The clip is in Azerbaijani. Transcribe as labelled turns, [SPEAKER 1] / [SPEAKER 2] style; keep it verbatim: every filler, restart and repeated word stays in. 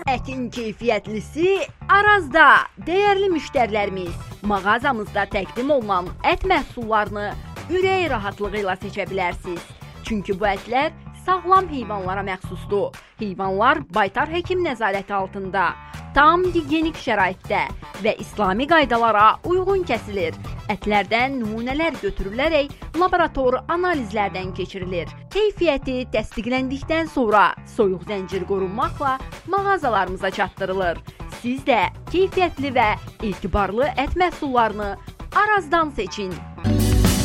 [SPEAKER 1] Ətin keyfiyyətlisi Arazda. Dəyərli müştərilərimiz, mağazamızda təqdim olunan ət məhsullarını ürək rahatlığı ilə seçə bilərsiniz. Çünki bu ətlər sağlam heyvanlara məxsusdur. Heyvanlar baytar həkim nəzarəti altında, tam gigiyenik şəraitdə və İslami qaydalara uyğun kəsilir. Ətlərdən nümunələr götürülərək laborator analizlərdən keçirilir. Keyfiyyəti təsdiqləndikdən sonra soyuq zəncir qorunmaqla mağazalarımıza çatdırılır. Siz də keyfiyyətli və etibarlı ət məhsullarını Arazdan seçin.